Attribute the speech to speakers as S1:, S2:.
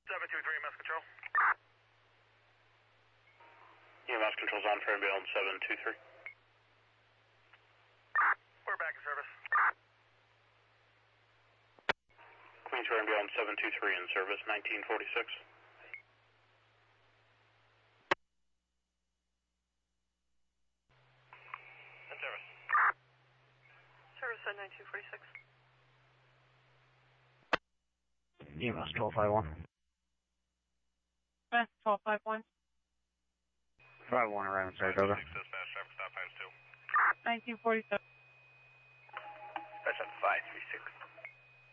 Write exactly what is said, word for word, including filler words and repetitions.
S1: seven two three, mass control.
S2: Yeah, mass control's on for ambulance seven two three.
S1: We're back in service.
S2: Queens for ambulance seven two three in service, nineteen forty-six.
S1: In service.
S3: Service at nineteen forty-six.
S4: E M S twelve five one.
S3: Mass twelve five one.
S4: five one around Saratoga.
S1: Dispatch, traffic stop times two.
S3: nineteen forty-seven.
S1: Dispatch at five three.